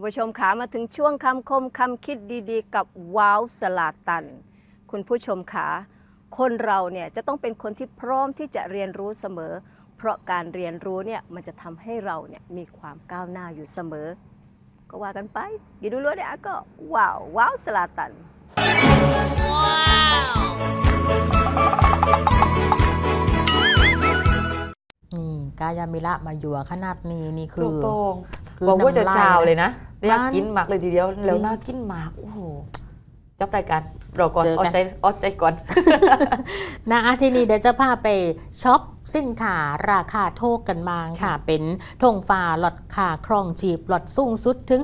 ผู้ชมขามาถึงช่วงคำคมคำคิดดีๆกับว้าวสลาตันคุณผู้ชมขาคนเราเนี่ยจะต้องเป็นคนที่พร้อมที่จะเรียนรู้เสมอเพราะการเรียนรู้เนี่ยมันจะทำให้เราเนี่ยมีความก้าวหน้าอยู่เสมอก็ว่ากันไปกินดูรู้เนี่ยก็ว้าวสลาตันนี่กายามิระมาอยู่ขนาดนี้นี่คือบอกว่าจะชาวเลยนะอยากกินหมากเลยทีเดียวแล้วน่ากินหมากโอ้โหจับรายการรอก่อนอดใจก่อนนะทีนี้เดี๋ยวจะพาไปช็อปสินค้าราคาโทกกันมาค่ะเป็นธงฟ้าลดค่าครองชีพลดสูงสุดถึง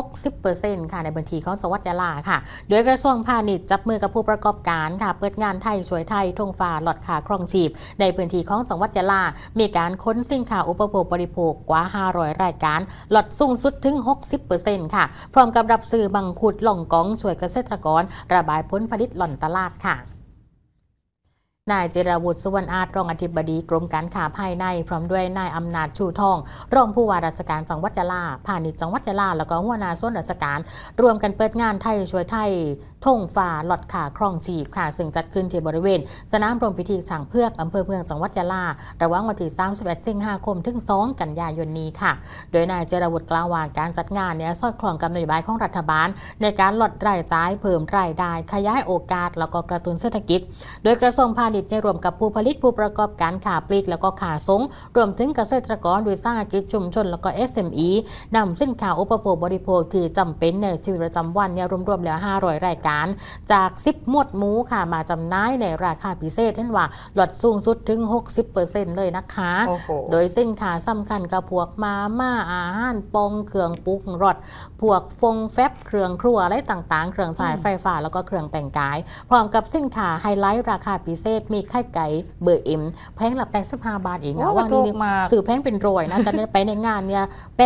60% ค่ะในพื้นที่ของจังหวัดยะลาค่ะโดยกระทรวงพาณิชย์จับมือกับผู้ประกอบการค่ะเปิดงานไทยช่วยไทยธงฟ้าลดค่าครองชีพในพื้นที่ของจังหวัดยะลามีการค้นสินค้าอุปโภคบริโภคกว่า500รายการลดสูงสุดถึง 60% ค่ะพร้อมกับรับซื้อบังคุดหล่องกองช่วยเกษตรกรระบายผลผลิตหล่อนตลาดค่ะนายเจรวุฒิสุวรรณอาจรองอธิบดีกรมการค้าภายในพร้อมด้วยนายอำนาจชูทองรองผู้ว่าราชการจังหวัดยะลาพาณิชย์จังหวัดยะลาแล้วก็หัวหน้าส่วนราชการรวมกันเปิดงานไทยช่วยไทยธงฟ้าลดค่าครองชีพค่ะซึ่งจัดขึ้นที่บริเวณสนามโรงพิธีฉางเพือกอำเภอเมืองจังหวัดยะลาระหว่างวันที่31 สิงหาคมถึง 2 กันยายนนี้ค่ะโดยนายเจรวุฒิกล่าวว่าการจัดงานเนี่ยสอดคล้องกับนโยบายของรัฐบาลในการลดรายจ่ายเพิ่มรายได้ขยายโอกาสแล้วก็กระตุ้นเศรษฐกิจโดยกระทรวงพาณิชย์ได้ร่วมกับผู้ผลิตผู้ประกอบการขาปลีกแล้วก็ขาส่งรวมถึงเกษตรกรวิสาหกิจชุมชนแล้วก็ SME นำสินค้าอุปโภคบริโภคที่จำเป็นในชีวิตประจำวันเนี่ยรวมๆแล้ว500รายการจาก10หมวดหมู่ค่ะมาจำหน่ายในราคาพิเศษเห็นว่าลดสูงสุดถึง 60% เลยนะคะโดยสินค้าสำคัญกับพวกมาม่าอาหารปองเครื่องปรุงรสพวกฟงแฟบเครื่องครัวอะไรต่างๆเครื่องใช้ไฟฟ้าแล้วก็เครื่องแต่งกายพร้อมกับสินค้าไฮไลท์ราคาพิเศษมีไข่ไก่เบอร์เอ็มแพงหลับ85 บาทเองนะว่านี่สื่อแพงเป็นรวยนะจะไปในงานเนี่ย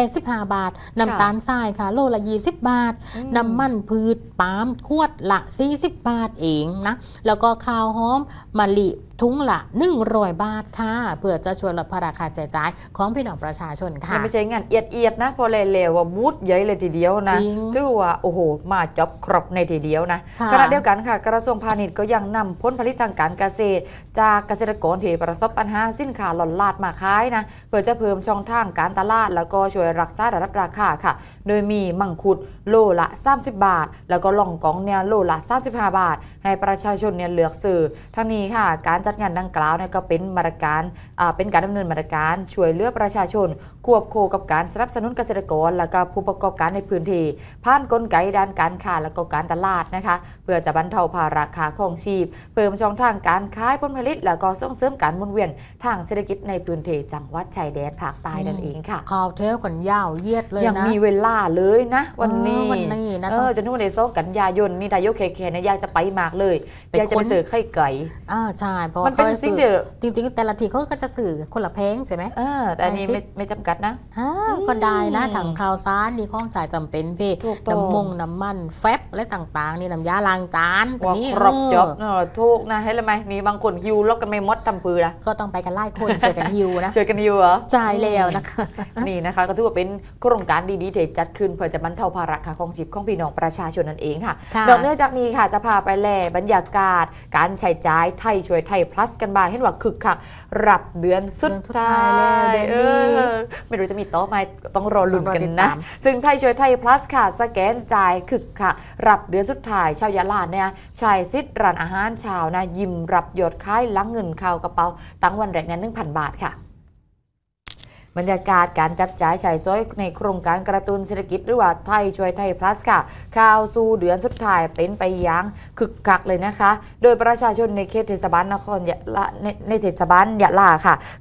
85 บาทน้ำตาลทรายค่ะโลละ20 บาทน้ำมันพืชปาล์มขวดละ40 บาทเองนะแล้วก็ข้าวหอมมะลิทุงละ100 บาทค่ะเพื่อจะช่วยลดภาระค่าใช้จ่ายของพี่น้องประชาชนค่ะไม่ใช่งานเอียดนะพอเร็วว่าบูธใหญ่เลยทีเดียวนะถือว่าโอ้โหมาจ็อบครบในทีเดียวนะขณะเดียวกันค่ะกระทรวงพาณิชย์ก็ยังนำผลผลิตทางการเกษตรจากเกษตรกรที่ประสบปัญหาสินค้าหล่นลาดมาขายนะเพื่อจะเพิ่มช่องทางการตลาดแล้วก็ช่วยรักษาระดับราคาค่ะโดยมีมังคุดโลละ30 บาทแล้วก็ล่องกองเนี่ยโลละ35 บาทให้ประชาชนเนี่ยเลือกซื้อทั้งนี้ค่ะการจัดงานดังกล่าวเนี่ยก็เป็นมาตรการเป็นการดำเนินมาตรการช่วยเหลือประชาชนควบคู่กับการสนับสนุนเกษตรกรและก็ผู้ประกอบการในพื้นที่ผ่านกลไกด้านการค้าและก็การตลาดนะคะเพื่อจะบรรเทาภาระค่าครองชีพเพิ่มช่องทางการขายผลผลิตแล้วก็ส่งเสริมการหมุนเวียนทางเศรษฐกิจในพื้นที่จังหวัดชายแดนภาคใต้นั่นเองค่ะข่าวเทวกันยาวเยียดเลยนะยังมีเวลาเลยนะวันนี้นะจนถึงวันที่2 กันยายนนี่นายกเคเนี่ยอยากจะไปมากเลยอยากจะไปซื้อไข่ไก่ใช่เพราะมันเป็นสิ่งเดียวจริงๆแต่ละทีเขาก็จะสื่อคนละเพลงใช่ไหมแต่อันนี้ไม่จำกัดนะก็ได้นะถังข่าวสารนี่ข้องจ่ายจำเป็นเพน้ำมันแฟบและต่างๆนี่น้ำยาล้างจานนี่ครบจบทุกนะให้ละไหมมีบางคนฮิวล็อกกันไม่มดทำปืนละก็ต้องไปกันไล่คนเจอกันฮิวนะเจอกันฮิวเหรอจ่ายแล้วนะคะนี่นะคะก็ถือว่าเป็นโครงการดีๆที่จัดขึ้นเพื่อจะบรรเทาภาระค่าครองชีพของพี่น้องประชาชนนั่นเองค่ะนอกเหนือจากนี้ค่ะจะพาไปแลบรรยากาศการใช้จ่ายไทยช่วยไทย plus กันบ้างเห็นว่าคึกคักรับเดือนสุดท้ายไม่รู้จะมีโต๊ะไหมต้องรอลุ้นกันนะซึ่งไทยช่วยไทย plus ค่ะสแกนจ่ายคึกคักรับเดือนสุดท้ายชาวยะลาเนี่ยชายซิดร้านอาหารชาวนะยิ้มรับยอดค่ายล้างเงินเข้ากระเป๋าตั้งวันแรกนั้น 1,000 บาทค่ะบรรยากาศการจับจ่ายใช้สอยในโครงการกระตุ้นเศรษฐกิจหรือว่าไทยช่วยไทย plus ค่ะข่าวสู่เดือนสุดท้ายเป็นไปอย่างคึกคักเลยนะคะโดยประชาชนในเขตเทศบาลนครยะลาในเทศบาลยะลาค่ะ